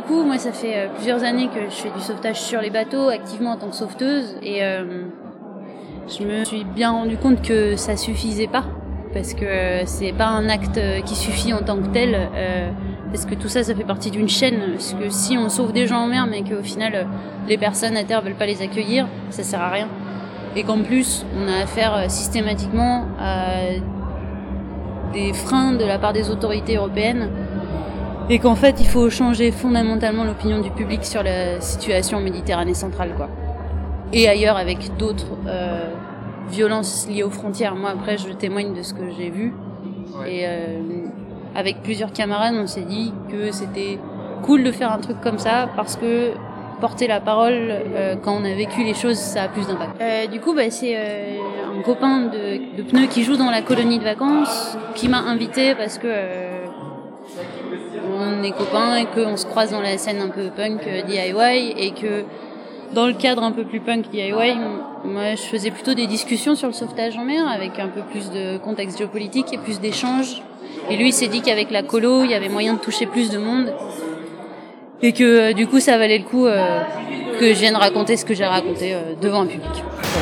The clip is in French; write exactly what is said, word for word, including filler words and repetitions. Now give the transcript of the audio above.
coup, moi, ça fait euh, plusieurs années que je fais du sauvetage sur les bateaux, activement en tant que sauveteuse, et euh, je me suis bien rendu compte que ça suffisait pas, parce que euh, c'est pas un acte qui suffit en tant que tel, euh, parce que tout ça, ça fait partie d'une chaîne, parce que si on sauve des gens en mer, mais qu'au final, euh, les personnes à terre veulent pas les accueillir, ça sert à rien. Et qu'en plus, on a affaire euh, systématiquement à des freins de la part des autorités européennes, et qu'en fait, il faut changer fondamentalement l'opinion du public sur la situation en Méditerranée centrale, quoi. Et ailleurs, avec d'autres euh, violences liées aux frontières. Moi, après, je témoigne de ce que j'ai vu. Ouais. Et euh, avec plusieurs camarades, on s'est dit que c'était cool de faire un truc comme ça, parce que porter la parole, euh, quand on a vécu les choses, ça a plus d'impact. Euh, du coup, bah, c'est euh, un copain de, de pneus qui joue dans la colonie de vacances qui m'a invité parce que... Euh, on est copains et qu'on se croise dans la scène un peu punk D I Y, et que dans le cadre un peu plus punk D I Y, moi je faisais plutôt des discussions sur le sauvetage en mer avec un peu plus de contexte géopolitique et plus d'échanges, et lui il s'est dit qu'avec la colo il y avait moyen de toucher plus de monde, et que du coup ça valait le coup euh, que je vienne raconter ce que j'ai raconté euh, devant un public.